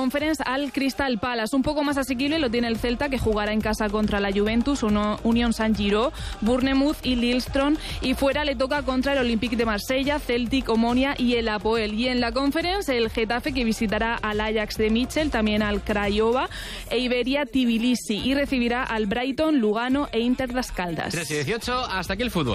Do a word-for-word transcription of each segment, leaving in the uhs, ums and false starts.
Conference al Crystal Palace. Un poco más asequible lo tiene el Celta, que jugará en casa contra la Juventus, Unión Saint-Giro, Bournemouth y Lillestrøm. Y fuera le toca contra el Olympique de Marsella, Celtic, Omonia y el Apoel. Y en la Conference el Getafe, que visitará al Ajax de Mitchell, también al Craiova e Iberia Tbilisi, y recibirá al Brighton, Lugano e Inter Las Caldas. tres y dieciocho, hasta aquí el fútbol.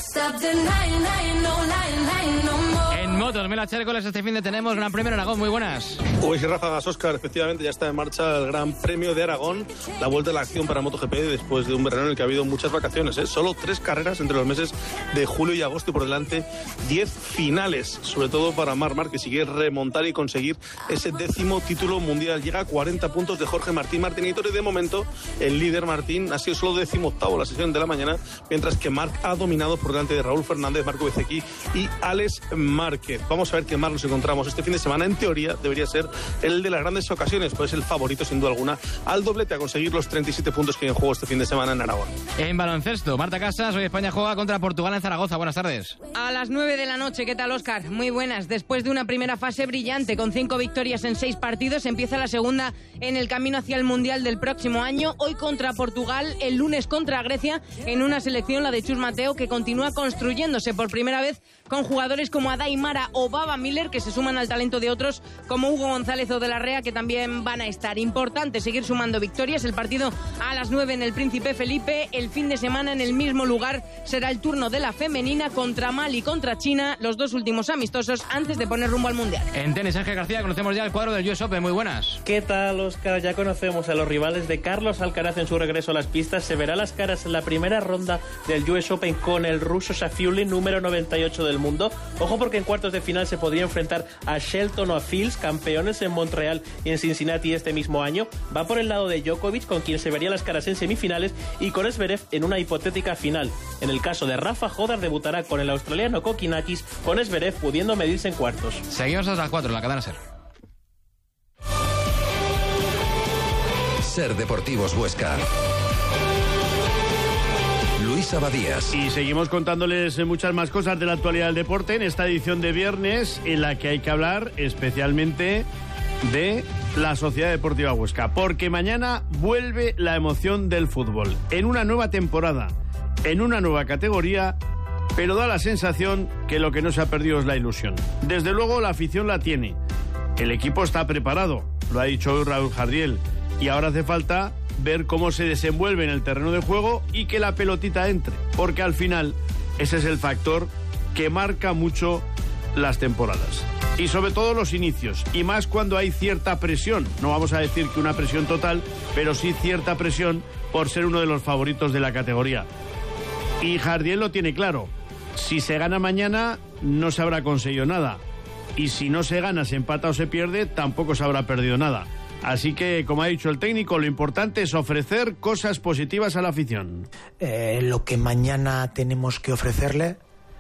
En motos, Mela Chércoles, este fin de tenemos Gran Premio en Aragón. Muy buenas. Uy, sí, Ráfagas, Óscar, efectivamente ya está en marcha el Gran Premio de Aragón, la vuelta a la acción para MotoGP después de un verano en el que ha habido muchas vacaciones, ¿eh? Solo tres carreras entre los meses de julio y agosto y por delante diez finales, sobre todo para Marc Márquez, que sigue remontar y conseguir ese décimo título mundial. Llega a cuarenta puntos de Jorge Martín Martínez y de momento el líder Martín ha sido solo décimo octavo la sesión de la mañana, mientras que Marc ha dominado por delante de Raúl Fernández, Marco Bezzecchi y Alex Márquez. Vamos a ver qué más nos encontramos este fin de semana. En teoría debería ser el de las grandes ocasiones, pues el favorito sin duda alguna al doblete, a conseguir los treinta y siete puntos que hay en juego este fin de semana en Aragón. En baloncesto, Marta Casas, hoy España juega contra Portugal en Zaragoza. Buenas tardes. A las nueve de la noche, ¿qué tal, Óscar? Muy buenas. Después de una primera fase brillante con cinco victorias en seis partidos, empieza la segunda en el camino hacia el Mundial del próximo año. Hoy contra Portugal, el lunes contra Grecia, en una selección, la de Chus Mateo, que continúa construyéndose por primera vez con jugadores como Adai Mara o Baba Miller, que se suman al talento de otros como Hugo González o De la Rea, que también van a estar. Importante seguir sumando victorias. El partido a las nueve en el Príncipe Felipe. El fin de semana en el mismo lugar será el turno de la femenina contra Mali y contra China, los dos últimos amistosos antes de poner rumbo al Mundial. En tenis, Ángel García, conocemos ya el cuadro del U S Open. Muy buenas. ¿Qué tal, Óscar? Ya conocemos a los rivales de Carlos Alcaraz en su regreso a las pistas. Se verá las caras en la primera ronda del U S Open con el ruso Safiullin, número noventa y ocho del mundo. Ojo, porque en cuartos de final se podría enfrentar a Shelton o a Fields, campeones en Montreal y en Cincinnati este mismo año. Va por el lado de Djokovic, con quien se vería las caras en semifinales, y con Zverev en una hipotética final. En el caso de Rafa, Jodar debutará con el australiano Kokinakis, con Zverev pudiendo medirse en cuartos. Seguimos hasta las cuatro en la cadena SER. SER Deportivos Huesca. Luis Abadías. Y seguimos contándoles muchas más cosas de la actualidad del deporte en esta edición de viernes, en la que hay que hablar especialmente de la Sociedad Deportiva Huesca, porque mañana vuelve la emoción del fútbol, en una nueva temporada, en una nueva categoría, pero da la sensación que lo que no se ha perdido es la ilusión. Desde luego la afición la tiene, el equipo está preparado, lo ha dicho hoy Raúl Jardiel, y ahora hace falta ver cómo se desenvuelve en el terreno de juego y que la pelotita entre, porque al final ese es el factor que marca mucho las temporadas. Y sobre todo los inicios, y más cuando hay cierta presión, no vamos a decir que una presión total, pero sí cierta presión por ser uno de los favoritos de la categoría. Y Jardiel lo tiene claro, si se gana mañana no se habrá conseguido nada, y si no se gana, se empata o se pierde, tampoco se habrá perdido nada. Así que, como ha dicho el técnico, lo importante es ofrecer cosas positivas a la afición. Eh, lo que mañana tenemos que ofrecerle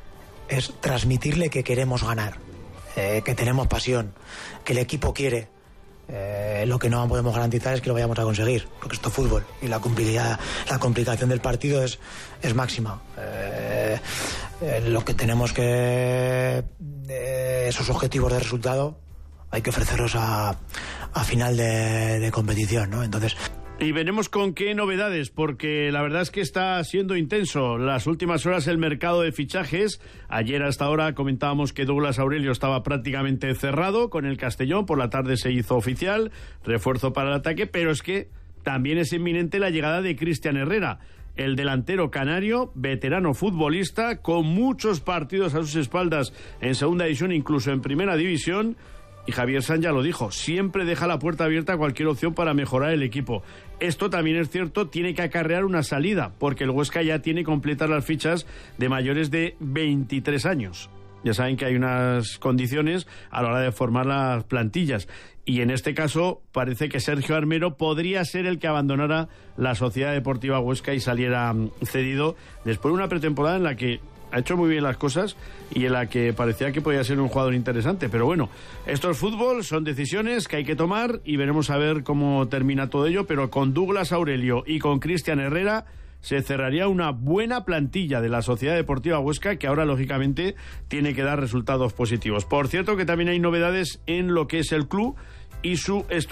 es transmitirle que queremos ganar, eh, que tenemos pasión, que el equipo quiere. Eh, lo que no podemos garantizar es que lo vayamos a conseguir, porque esto es fútbol y la complicidad, la complicación del partido es, es máxima. Eh, eh, lo que tenemos que... Eh, esos objetivos de resultado hay que ofrecerlos a, a final de, de competición, ¿no? Entonces... Y veremos con qué novedades, porque la verdad es que está siendo intenso las últimas horas el mercado de fichajes. Ayer hasta ahora comentábamos que Douglas Aurelio estaba prácticamente cerrado con el Castellón, por la tarde se hizo oficial, refuerzo para el ataque, pero es que también es inminente la llegada de Cristian Herrera, el delantero canario, veterano futbolista, con muchos partidos a sus espaldas en segunda división, incluso en primera división. Y Javier Sanz ya lo dijo, siempre deja la puerta abierta a cualquier opción para mejorar el equipo. Esto también es cierto, tiene que acarrear una salida, porque el Huesca ya tiene completar las fichas de mayores de veintitrés años. Ya saben que hay unas condiciones a la hora de formar las plantillas. Y en este caso parece que Sergio Armero podría ser el que abandonara la Sociedad Deportiva Huesca y saliera cedido después de una pretemporada en la que ha hecho muy bien las cosas y en la que parecía que podía ser un jugador interesante. Pero bueno, esto es fútbol, son decisiones que hay que tomar y veremos a ver cómo termina todo ello. Pero con Douglas Aurelio y con Cristian Herrera se cerraría una buena plantilla de la Sociedad Deportiva Huesca, que ahora lógicamente tiene que dar resultados positivos. Por cierto que también hay novedades en lo que es el club y su